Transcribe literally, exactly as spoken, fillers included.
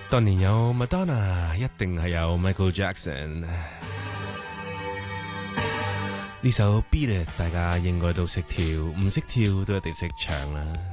當年有麥當娜，一定係有 Michael Jackson。呢首 Beat It 大家應該都識跳，唔識跳都一定識唱啦。